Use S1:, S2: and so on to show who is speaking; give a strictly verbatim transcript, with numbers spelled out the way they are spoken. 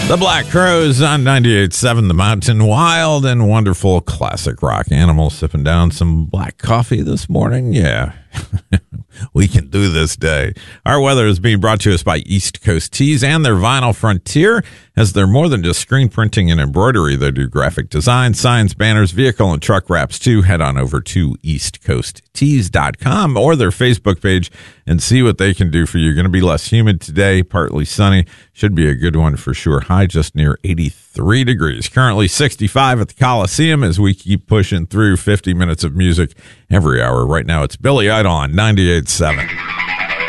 S1: The Black Crowes on ninety-eight point seven The Mountain. Wild and wonderful classic rock. Animals sipping down some black coffee this morning. Yeah, we can do this day. Our weather is being brought to us by East Coast Tees and their Vinyl Frontier. As they're more than just screen printing and embroidery, they do graphic design, signs, banners, vehicle and truck wraps too. Head on over to east coast tees dot com or their Facebook page and see what they can do for you. Going to be less humid today, partly sunny. Should be a good one for sure. High just near eighty-three degrees. Currently sixty-five at the Coliseum as we keep pushing through fifty minutes of music every hour. Right now it's Billy Idol on ninety-eight point seven.